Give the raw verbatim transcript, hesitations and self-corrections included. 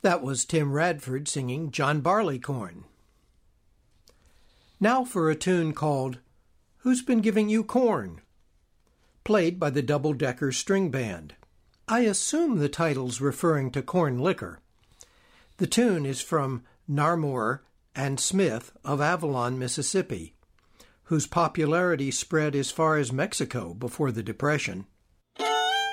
That was Tim Radford singing John Barleycorn. Now for a tune called Who's Been Giving You Corn? Played by the Double Decker String Band. I assume the title's referring to corn liquor. The tune is from Narmore and Smith of Avalon, Mississippi, whose popularity spread as far as Mexico before the Depression.